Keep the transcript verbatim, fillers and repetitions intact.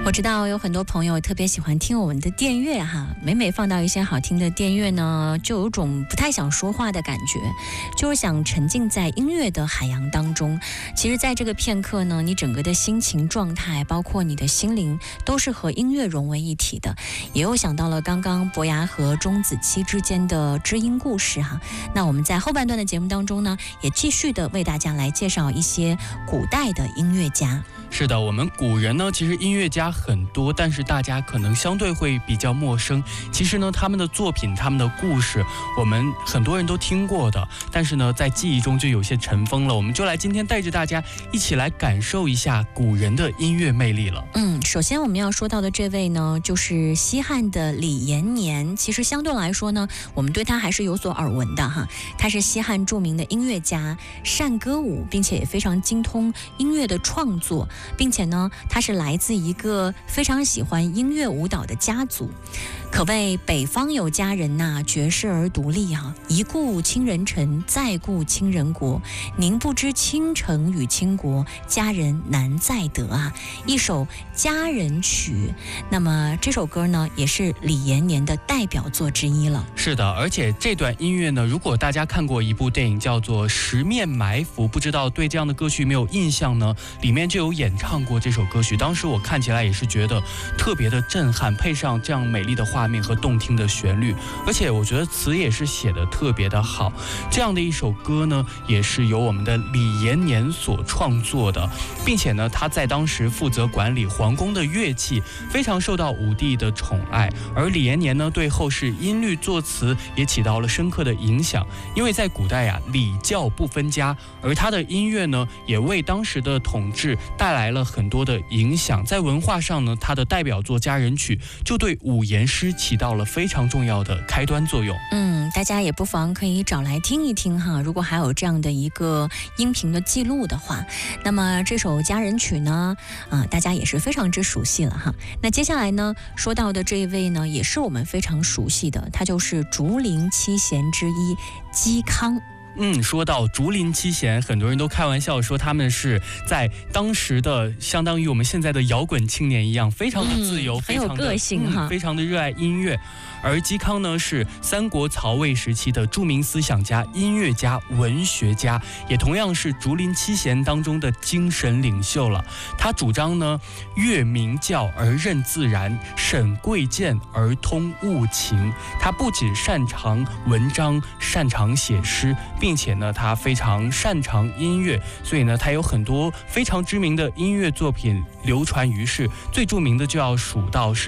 我知道有很多朋友特别喜欢听我们的电乐哈，每每放到一些好听的电乐呢，就有种不太想说话的感觉，就是想沉浸在音乐的海洋当中。其实在这个片刻呢，你整个的心情状态，包括你的心灵，都是和音乐融为一体的。也又想到了刚刚伯牙和钟子期之间的知音故事哈。那我们在后半段的节目当中呢，也继续的为大家来介绍一些古代的音乐家。 是的，我们古人呢，其实音乐家很多，但是大家可能相对会比较陌生。其实呢，他们的作品、他们的故事，我们很多人都听过的，但是呢，在记忆中就有些尘封了。我们就来今天带着大家一起来感受一下古人的音乐魅力了。 嗯，首先我们要说到的这位呢，就是西汉的李延年。其实相对来说呢，我们对他还是有所耳闻的哈。他是西汉著名的音乐家，善歌舞，并且也非常精通音乐的创作。并且呢，他是来自一个非常喜欢音乐舞蹈的家族，可谓北方有佳人呐、啊，绝世而独立啊！一顾倾人城，再顾倾人国。宁不知倾城与倾国，佳人难再得啊！一首佳人曲。那么这首歌呢，也是李延年的代表作之一了。 是的，而且这段音乐呢，如果大家看过一部电影叫做《十面埋伏》，不知道对这样的歌曲没有印象呢？里面就有演唱过这首歌曲，当时我看起来也是觉得特别的震撼，配上这样美丽的画面和动听的旋律，而且我觉得词也是写得特别的好。这样的一首歌呢，也是由我们的李延年所创作的，并且呢，他在当时负责管理皇宫的乐器，非常受到武帝的宠爱。而李延年呢，对后世音律作词也起到了深刻的影响，因为在古代呀、啊，礼教不分家，而他的音乐呢，也为当时的统治带来了很多的影响。在文化上呢，他的代表作《佳人曲》就对五言诗起到了非常重要的开端作用。 嗯，大家也不妨可以找来听一听哈，如果还有这样的一个音频的记录的话，那么这首《佳人曲》呢，啊、呃，大家也是非常之熟悉了哈。那接下来呢，说到的这一位呢，也是我们非常熟悉的，他就是竹林七贤之一嵇康。 嗯，说到竹林七贤，很多人都开玩笑说他们是在当时的相当于我们现在的摇滚青年一样，非常的自由， 嗯、很有个性哈、 嗯，非常的热爱音乐。而嵇康呢，是三国曹魏时期的著名思想家、音乐家、文学家，也同样是竹林七贤当中的精神领袖了。他主张呢，乐明教而任自然，审贵贱而通物情。他不仅擅长文章，擅长写诗，并且呢，他非常擅长音乐，所以呢，他有很多非常知名的音乐作品流传于世。最著名的就要数到是